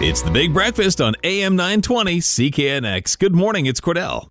It's the Big Breakfast on AM 920 CKNX. Good morning, it's Cordell.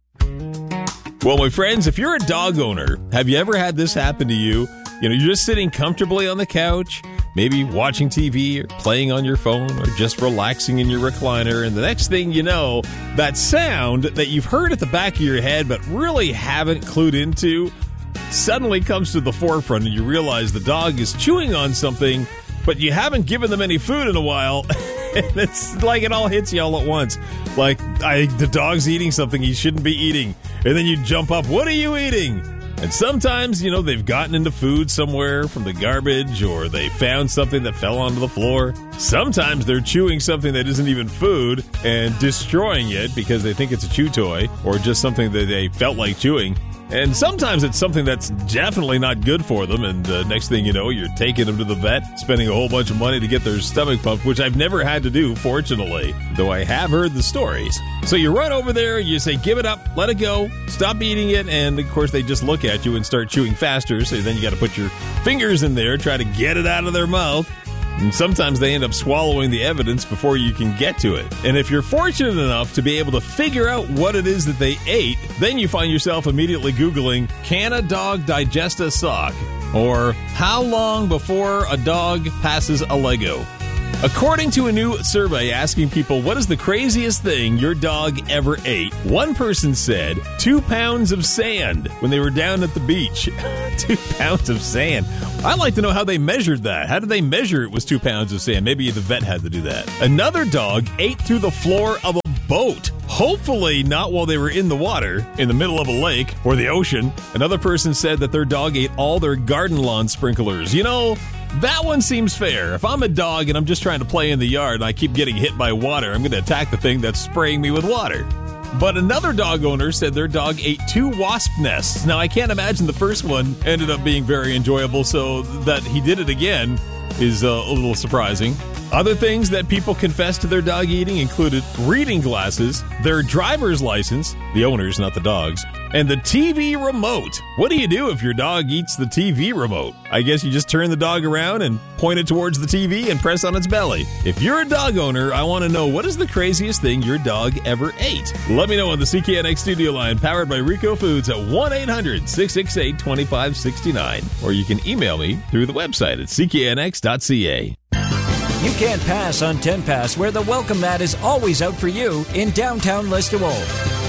Well, my friends, if you're a dog owner, have you ever had this happen to you? You know, you're just sitting comfortably on the couch, maybe watching TV or playing on your phone or just relaxing in your recliner, and the next thing you know, that sound that you've heard at the back of your head but really haven't clued into suddenly comes to the forefront, and you realize the dog is chewing on something, but you haven't given them any food in a while. And it's like it all hits you all at once. Like, the dog's eating something he shouldn't be eating. And then you jump up, what are you eating? And sometimes, you know, they've gotten into food somewhere from the garbage, or they found something that fell onto the floor. Sometimes they're chewing something that isn't even food and destroying it because they think it's a chew toy or just something that they felt like chewing. And sometimes it's something that's definitely not good for them, and next thing you know, you're taking them to the vet, spending a whole bunch of money to get their stomach pumped, which I've never had to do, fortunately, though I have heard the stories. So you run over there, you say, give it up, let it go, stop eating it, and of course they just look at you and start chewing faster, so then you got to put your fingers in there, try to get it out of their mouth. And sometimes they end up swallowing the evidence before you can get to it. And if you're fortunate enough to be able to figure out what it is that they ate, then you find yourself immediately Googling, can a dog digest a sock? Or how long before a dog passes a Lego? According to a new survey asking people what is the craziest thing your dog ever ate, one person said 2 pounds of sand when they were down at the beach. 2 pounds of sand. I'd like to know how they measured that. How did they measure it was 2 pounds of sand? Maybe the vet had to do that. Another dog ate through the floor of a boat. Hopefully not while they were in the water, in the middle of a lake or the ocean. Another person said that their dog ate all their garden lawn sprinklers. You know, that one seems fair. If I'm a dog and I'm just trying to play in the yard and I keep getting hit by water, I'm going to attack the thing that's spraying me with water. But another dog owner said their dog ate 2 wasp nests. Now, I can't imagine the first one ended up being very enjoyable, so that he did it again is a little surprising. Other things that people confess to their dog eating included reading glasses, their driver's license, the owners, not the dogs, and the TV remote. What do you do if your dog eats the TV remote? I guess you just turn the dog around and point it towards the TV and press on its belly. If you're a dog owner, I want to know, what is the craziest thing your dog ever ate? Let me know on the CKNX studio line, powered by Rico Foods, at 1-800-668-2569. Or you can email me through the website at cknx.ca. You can't pass on 10 Pass, where the welcome mat is always out for you in downtown Listowel.